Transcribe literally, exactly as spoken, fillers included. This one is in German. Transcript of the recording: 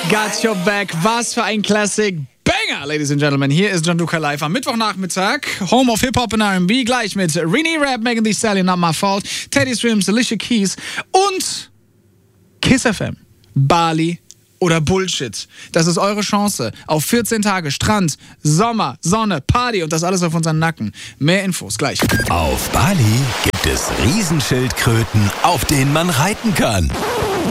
Got Your Back. Was für ein Classic. Banger, Ladies and Gentlemen. Hier ist Gianluca live am Mittwochnachmittag. Home of Hip-Hop und R and B. Gleich mit Rini Rap, Megan Thee Stallion, Not My Fault, Teddy Swims, Alicia Keys und Kiss F M. Bali oder Bullshit. Das ist eure Chance auf vierzehn Tage Strand, Sommer, Sonne, Party und das alles auf unseren Nacken. Mehr Infos gleich. Auf Bali gibt es Riesenschildkröten, auf denen man reiten kann.